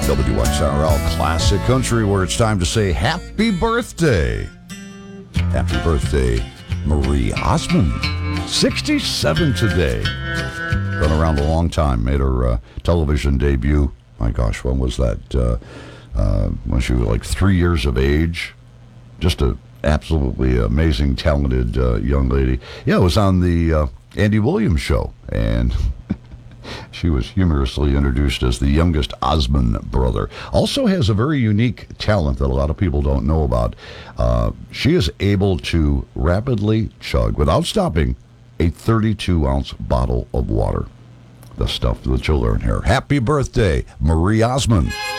WXRL Classic Country, where it's time to say happy birthday. Happy birthday, Marie Osmond. 67 today. Been around a long time. Made her television debut. My gosh, when was that? When she was like 3 years of age. Just a absolutely amazing, talented young lady. Yeah, it was on the Andy Williams show, and she was humorously introduced as the youngest Osmond brother. Also has a very unique talent that a lot of people don't know about. She is able to rapidly chug, without stopping, a 32-ounce bottle of water. The stuff that you'll learn here. Happy birthday, Marie Osmond.